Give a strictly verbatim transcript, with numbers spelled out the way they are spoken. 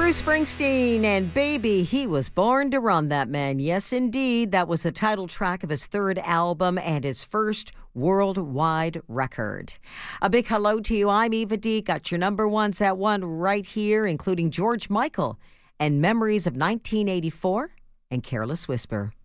Bruce Springsteen and Baby, He Was Born to Run, that man. Yes, indeed. That was the title track of his third album and his first worldwide record. A big hello to you. I'm Eva D. Got your number ones at one right here, including George Michael and Memories of nineteen eighty-four and Careless Whisper.